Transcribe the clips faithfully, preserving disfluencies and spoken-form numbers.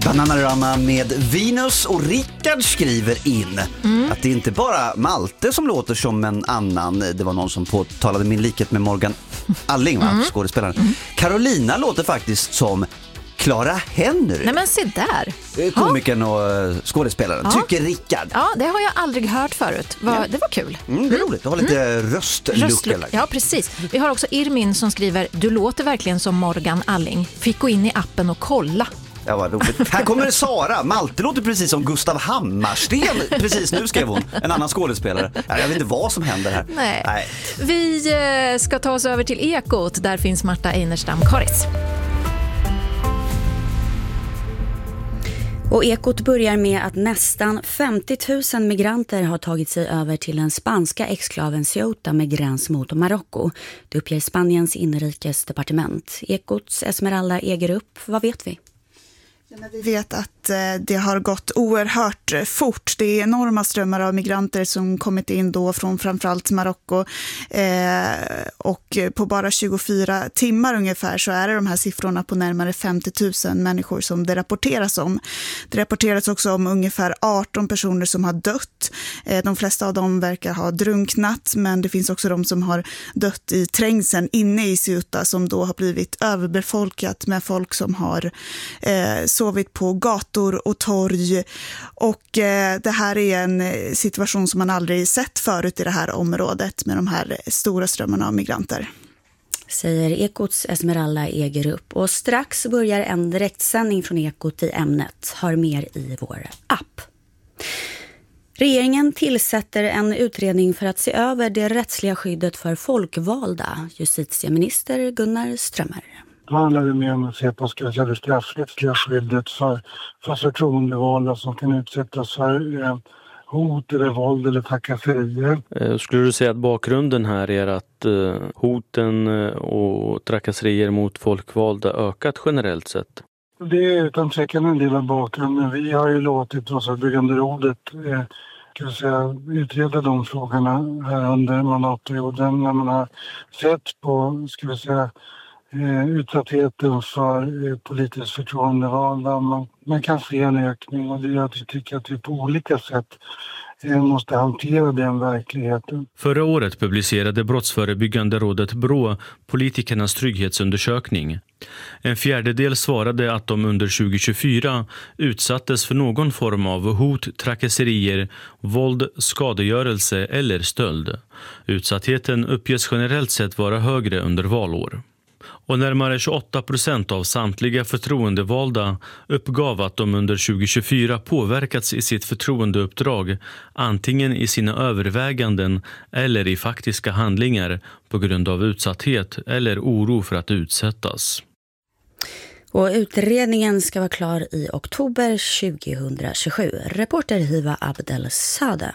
Bananarama med Venus, och Rickard skriver in mm. att det inte bara Malte som låter som en annan. Det var någon som påtalade min likhet med Morgan Alling, va? Mm. Skådespelaren. Mm. Carolina låter faktiskt som Clara Henry. Nej, men se där. Komikern och skådespelaren. Ja. Tycker Rickard. Ja, det har jag aldrig hört förut. Var, ja. Det var kul. Mm, det är roligt. Du har lite mm. röstlucka. Ja, precis. Vi har också Irmin som skriver: du låter verkligen som Morgan Alling. Fick gå in i appen och kolla. Ja, vad roligt. Här kommer Sara. Malte låter precis som Gustav Hammarsten. Precis nu skrev hon. En annan skådespelare. Jag vet inte vad som händer här. Nej. Nej. Vi ska ta oss över till Ekot. Där finns Marta Einerstam Karis. Och Ekot börjar med att nästan femtio tusen migranter har tagit sig över till den spanska exklaven Ceuta med gräns mot Marocko. Det uppger Spaniens inrikesdepartement. Ekots Esmeralda Egerup, vad vet vi? Ja, vi vet att det har gått oerhört fort. Det är enorma strömmar av migranter som kommit in då från framförallt Marocko. Eh, och på bara tjugofyra timmar ungefär så är det de här siffrorna på närmare femtio tusen människor som det rapporteras om. Det rapporteras också om ungefär arton personer som har dött. Eh, de flesta av dem verkar ha drunknat, men det finns också de som har dött i trängseln inne i Ceuta, som då har blivit överbefolkat med folk som har eh, sovit på gator och torg, och eh, det här är en situation som man aldrig sett förut i det här området med de här stora strömmarna av migranter. Säger Ekots Esmeralda Egerup, och strax börjar en direktsändning från Ekot i ämnet. Hör mer i vår app. Regeringen tillsätter en utredning för att se över det rättsliga skyddet för folkvalda. Justitieminister Gunnar Strömmer. Då handlar det mer om att se på ska säga, det straffrättsliga skyddet för, för förtroendevalda som kan utsättas för eh, hot eller våld eller trakasserier. Eh, skulle du säga att bakgrunden här är att eh, hoten och trakasserier mot folkvalda ökat generellt sett? Det är utan tvekan en del av bakgrunden. Vi har ju låtit Brottsförebyggande rådet eh, kan säga, utreda de frågorna här under mandatperioden när man har sett på, ska vi säga, utsattheten för eh, politiskt förtroendevalda. Man, man kan se en ökning, och det gör att vi tycker att vi på olika sätt eh, måste hantera den verkligheten. Förra året publicerade Brottsförebyggande rådet Brå politikernas trygghetsundersökning. En fjärdedel svarade att de under tjugo tjugofyra utsattes för någon form av hot, trakasserier, våld, skadegörelse eller stöld. Utsattheten uppges generellt sett vara högre under valår. Och närmare tjugoåtta procent av samtliga förtroendevalda uppgav att de under tjugo tjugofyra påverkats i sitt förtroendeuppdrag, antingen i sina överväganden eller i faktiska handlingar på grund av utsatthet eller oro för att utsättas. Och utredningen ska vara klar i oktober tjugohundratjugosju. Reporter Hiva Abdelsade.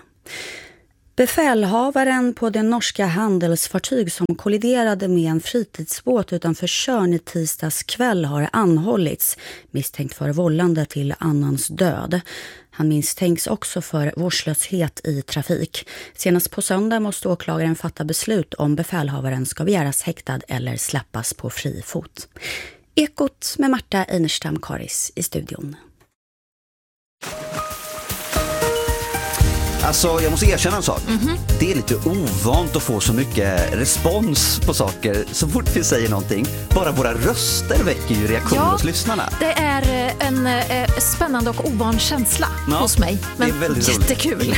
Befälhavaren på det norska handelsfartyg som kolliderade med en fritidsbåt utanför Tjörn i tisdags kväll har anhållits, misstänkt för vållande till annans död. Han misstänks också för vårdslöshet i trafik. Senast på söndag måste åklagaren fatta beslut om befälhavaren ska begäras häktad eller släppas på fri fot. Ekot med Marta Einerstam Karis i studion. Alltså, jag måste erkänna en sak. Mm-hmm. Det är lite ovant att få så mycket respons på saker så fort vi säger någonting. Bara våra röster väcker ju reaktioner ja, hos lyssnarna. Det är en eh, spännande och ovan känsla ja, hos mig. Men det är väldigt jättekul.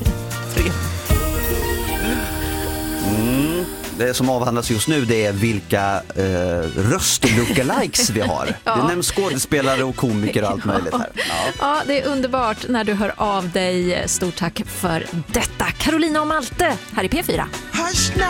Mm. Det som avhandlas just nu, det är vilka eh, röst-lookalikes vi har. Ja. Det nämns skådespelare och komiker och allt möjligt här. Ja. Ja, det är underbart när du hör av dig. Stort tack för detta. Carolina och Malte här i P fyra.